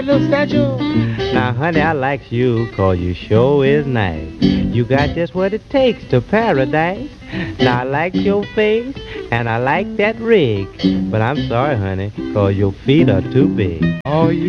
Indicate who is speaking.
Speaker 1: Little statue. Now, honey, I likes you 'cause you sure is nice. You got just what it takes to paradise. Now, I like your face and I like that rig. But I'm sorry, honey, 'cause your feet are too big. Oh, yeah.